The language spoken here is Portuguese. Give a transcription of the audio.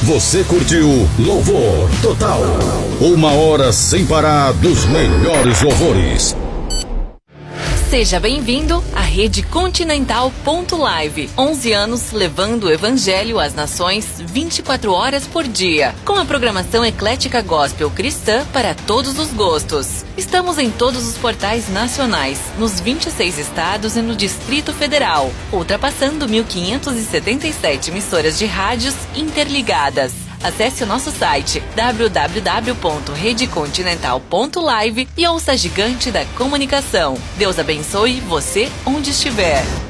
Você curtiu Louvor Total. 1 hora sem parar dos melhores louvores. Seja bem-vindo à Rede Continental Live. 11 anos levando o Evangelho às nações 24 horas por dia, com a programação eclética gospel cristã para todos os gostos. Estamos em todos os portais nacionais, nos 26 estados e no Distrito Federal, ultrapassando 1.577 emissoras de rádios interligadas. Acesse o nosso site www.redecontinental.live e ouça a gigante da comunicação. Deus abençoe você onde estiver.